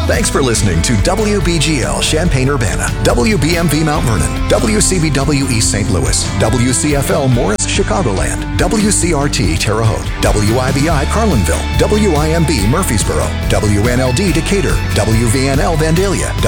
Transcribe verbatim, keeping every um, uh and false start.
Thanks for listening to W B G L Champaign-Urbana, W B M V Mount Vernon, W C B W East Saint Louis, W C F L Morris, Chicagoland, W C R T Terre Haute, W I B I Carlinville, W I M B Murfreesboro, W N L D Decatur, W V N L Vandalia,